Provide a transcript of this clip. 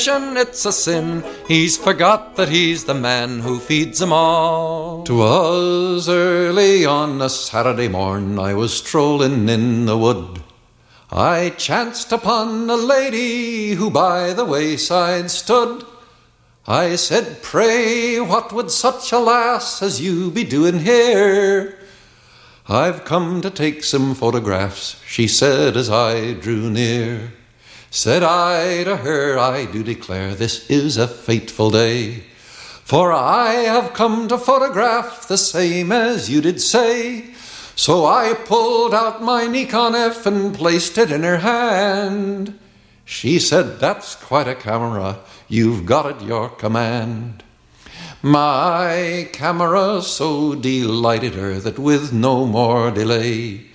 it's a sin. He's forgot that he's the man who feeds them all. 'Twas early on a Saturday morn, I was strolling in the wood. I chanced upon a lady who by the wayside stood. I said, "Pray, what would such a lass as you be doing here?" "I've come to take some photographs," she said as I drew near. Said I to her, "I do declare this is a fateful day, for I have come to photograph the same as you did say." So I pulled out my Nikon F and placed it in her hand. She said, "That's quite a camera, you've got at your command." My camera so delighted her that with no more delay